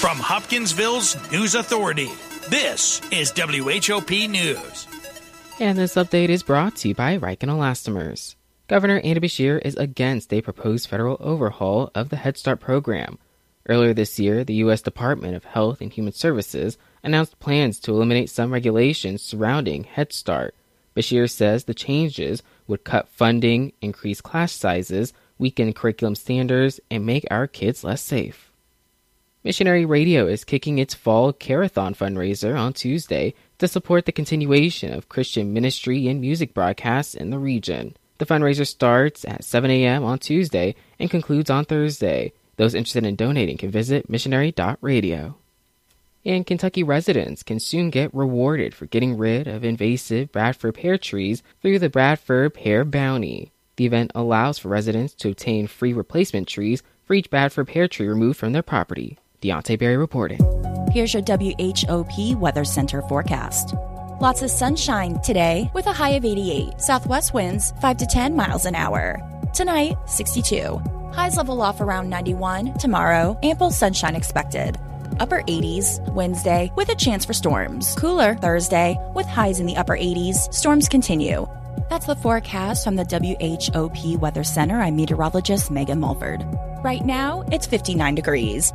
From Hopkinsville's News Authority, this is WHOP News. And this update is brought to you by Riken Elastomers. Governor Andy Beshear is against a proposed federal overhaul of the Head Start program. Earlier this year, the U.S. Department of Health and Human Services announced plans to eliminate some regulations surrounding Head Start. Beshear says the changes would cut funding, increase class sizes, weaken curriculum standards, and make our kids less safe. Missionary Radio is kicking its Fall Carathon fundraiser on Tuesday to support the continuation of Christian ministry and music broadcasts in the region. The fundraiser starts at 7 a.m. on Tuesday and concludes on Thursday. Those interested in donating can visit missionary.radio. And Kentucky residents can soon get rewarded for getting rid of invasive Bradford pear trees through the Bradford Pear Bounty. The event allows for residents to obtain free replacement trees for each Bradford pear tree removed from their property. Deontay Berry reporting. Here's your WHOP Weather Center forecast. Lots of sunshine today with a high of 88. Southwest winds 5 to 10 miles an hour. Tonight, 62. Highs level off around 91. Tomorrow, ample sunshine expected. Upper 80s Wednesday with a chance for storms. Cooler Thursday with highs in the upper 80s. Storms continue. That's the forecast from the WHOP Weather Center. I'm meteorologist Megan Mulford. Right now, it's 59 degrees.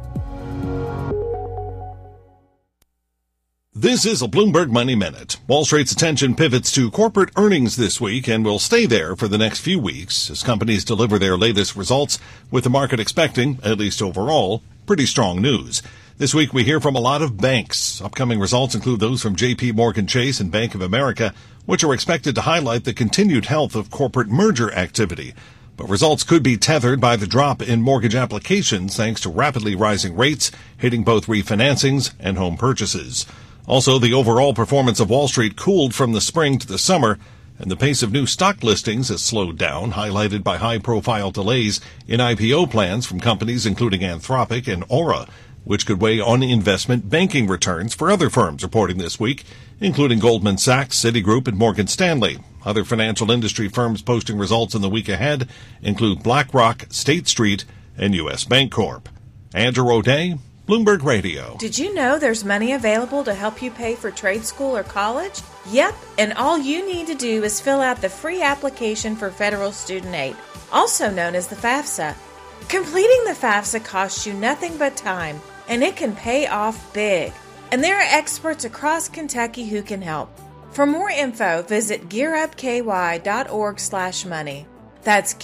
This is a Bloomberg Money Minute. Wall Street's attention pivots to corporate earnings this week and will stay there for the next few weeks as companies deliver their latest results, with the market expecting, at least overall, pretty strong news. This week we hear from a lot of banks. Upcoming results include those from JP Morgan Chase and Bank of America, which are expected to highlight the continued health of corporate merger activity. But results could be tethered by the drop in mortgage applications thanks to rapidly rising rates hitting both refinancings and home purchases. Also, the overall performance of Wall Street cooled from the spring to the summer, and the pace of new stock listings has slowed down, highlighted by high-profile delays in IPO plans from companies including Anthropic and Aura, which could weigh on investment banking returns for other firms reporting this week, including Goldman Sachs, Citigroup, and Morgan Stanley. Other financial industry firms posting results in the week ahead include BlackRock, State Street, and U.S. Bancorp. Andrew O'Day, Bloomberg Radio. Did you know there's money available to help you pay for trade school or college? Yep, and all you need to do is fill out the free application for federal student aid, also known as the FAFSA. Completing the FAFSA costs you nothing but time, and it can pay off big. And there are experts across Kentucky who can help. For more info, visit gearupky.org/money. That's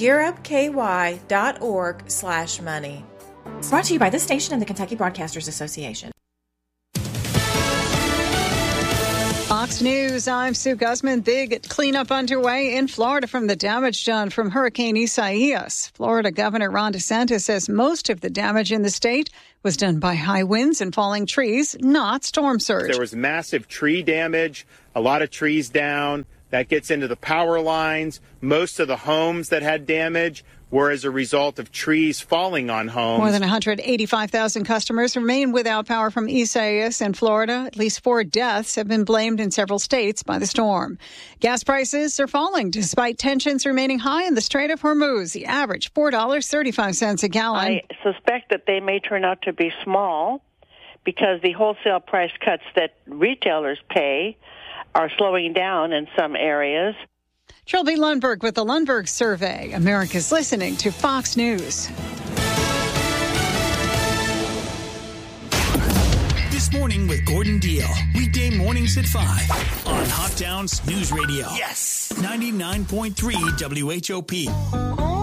gearupky.org/money. Brought to you by this station and the Kentucky Broadcasters Association. Fox News, I'm Sue Guzman. Big cleanup underway in Florida from the damage done from Hurricane Isaias. Florida Governor Ron DeSantis says most of the damage in the state was done by high winds and falling trees, not storm surge. There was massive tree damage, a lot of trees down. That gets into the power lines. Most of the homes that had damage were as a result of trees falling on homes. More than 185,000 customers remain without power from Isaias in Florida. At least 4 deaths have been blamed in several states by the storm. Gas prices are falling despite tensions remaining high in the Strait of Hormuz. The average $4.35 a gallon. I suspect that they may turn out to be small because the wholesale price cuts that retailers pay are slowing down in some areas. Trilby Lundberg with the Lundberg Survey. America's listening to Fox News. This Morning with Gordon Deal. Weekday mornings at 5 on Hot Town's News Radio. Yes! 99.3 WHOP.